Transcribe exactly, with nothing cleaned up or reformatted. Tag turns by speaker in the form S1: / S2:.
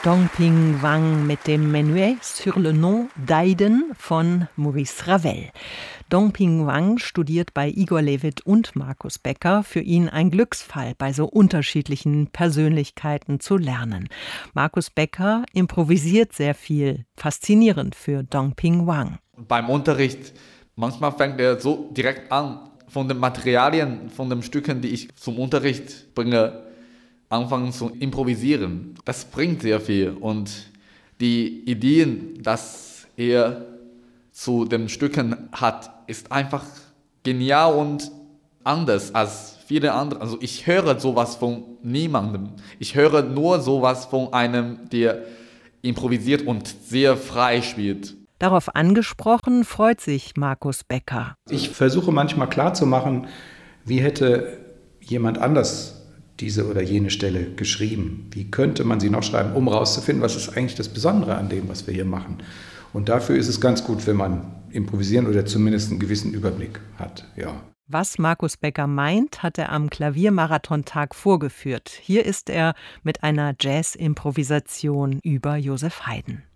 S1: Dong Ping Wang mit dem Menuet sur le nom d'Aiden von Maurice Ravel. Dong Ping Wang studiert bei Igor Levit und Markus Becker. Für ihn ein Glücksfall, bei so unterschiedlichen Persönlichkeiten zu lernen. Markus Becker improvisiert sehr viel. Faszinierend für Dong Ping Wang.
S2: Beim Unterricht, manchmal fängt er so direkt an, von den Materialien, von den Stücken, die ich zum Unterricht bringe, anfangen zu improvisieren. Das bringt sehr viel und die Ideen, dass er zu den Stücken hat, ist einfach genial und anders als viele andere. Also ich höre sowas von niemandem. Ich höre nur sowas von einem, der improvisiert und sehr frei spielt.
S1: Darauf angesprochen freut sich Markus Becker.
S3: Ich versuche manchmal klarzumachen, wie hätte jemand anders diese oder jene Stelle geschrieben. Wie könnte man sie noch schreiben, um herauszufinden, was ist eigentlich das Besondere an dem, was wir hier machen. Und dafür ist es ganz gut, wenn man improvisieren oder zumindest einen gewissen Überblick hat. Ja.
S1: Was Markus Becker meint, hat er am Klaviermarathontag vorgeführt. Hier ist er mit einer Jazz-Improvisation über Joseph Haydn.